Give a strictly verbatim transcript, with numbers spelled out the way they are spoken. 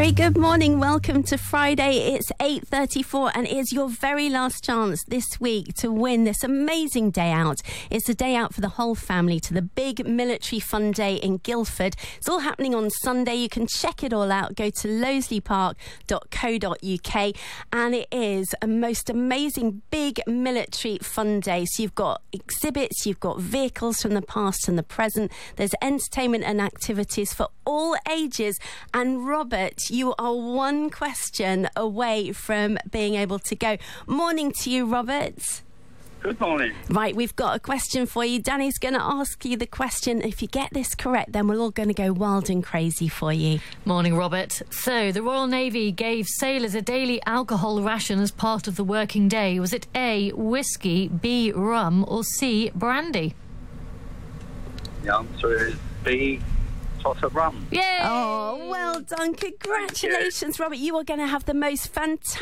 very good morning. Welcome to Friday. It's eight thirty-four and it is your very last chance this week to win this amazing day out. It's a day out for the whole family to the big military fun day in Guildford. It's all happening on Sunday. You can check it all out. Go to loseley park dot co dot uk, and it is a most amazing big military fun day. So you've got exhibits, you've got vehicles from the past and the present. There's entertainment and activities for all ages. And Robert, you are one question away from being able to go. Morning to you, Robert. Good morning. Right, we've got a question for you. Danny's going to ask you the question. If you get this correct, then we're all going to go wild and crazy for you. Morning, Robert. So, the Royal Navy gave sailors a daily alcohol ration as part of the working day. Was it A, whiskey, B, rum, or C, brandy? The answer is B, tot of rum. Yay! Oh, well done. Congratulations, Robert. You are going to have the most fantastic